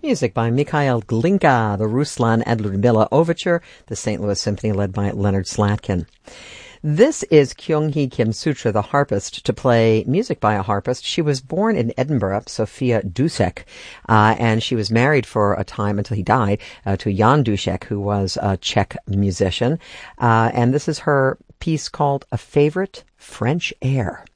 Music by Mikhail Glinka, the Ruslan and Ludmilla Overture, the St. Louis Symphony led by Leonard Slatkin. This is Kyung-hee Kim Sutra, the harpist, to play music by a harpist. She was born in Edinburgh, Sophia Dusek, and she was married for a time until he died to Jan Dušek, who was a Czech musician. And this is her piece called A Favorite French Air.